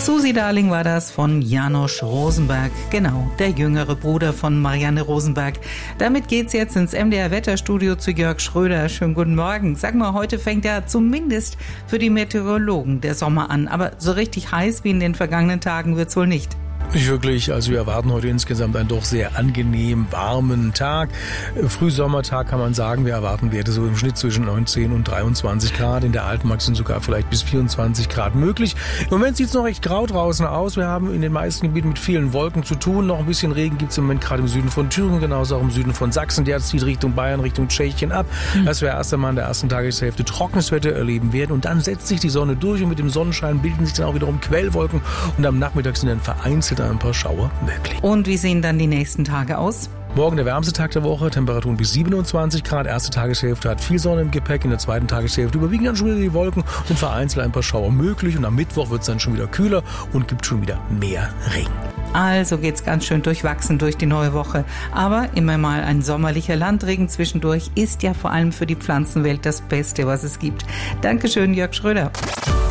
Susi Darling war das von Janosch Rosenberg, genau, der jüngere Bruder von Marianne Rosenberg. Damit geht's jetzt ins MDR-Wetterstudio zu Jörg Schröder. Schönen guten Morgen. Sag mal, heute fängt ja zumindest für die Meteorologen der Sommer an, aber so richtig heiß wie in den vergangenen Tagen wird's wohl nicht. Nicht wirklich, also wir erwarten heute insgesamt einen doch sehr angenehm warmen Tag. Frühsommertag kann man sagen, wir erwarten Werte so im Schnitt zwischen 19 und 23 Grad. In der Altmark sind sogar vielleicht bis 24 Grad möglich. Im Moment sieht es noch recht grau draußen aus. Wir haben in den meisten Gebieten mit vielen Wolken zu tun. Noch ein bisschen Regen gibt es im Moment gerade im Süden von Thüringen, genauso auch im Süden von Sachsen. Der zieht Richtung Bayern, Richtung Tschechien ab. Dass wir erst einmal in der ersten Tageshälfte trockenes Wetter erleben werden. Und dann setzt sich die Sonne durch und mit dem Sonnenschein bilden sich dann auch wiederum Quellwolken. Und am Nachmittag sind dann vereinzelt ein paar Schauer möglich. Und wie sehen dann die nächsten Tage aus? Morgen der wärmste Tag der Woche, Temperaturen bis 27 Grad. Erste Tageshälfte hat viel Sonne im Gepäck. In der zweiten Tageshälfte überwiegen dann schon wieder die Wolken und sind vereinzelt ein paar Schauer möglich. Und am Mittwoch wird es dann schon wieder kühler und gibt schon wieder mehr Regen. Also geht's ganz schön durchwachsen durch die neue Woche. Aber immer mal ein sommerlicher Landregen zwischendurch ist ja vor allem für die Pflanzenwelt das Beste, was es gibt. Dankeschön, Jörg Schröder.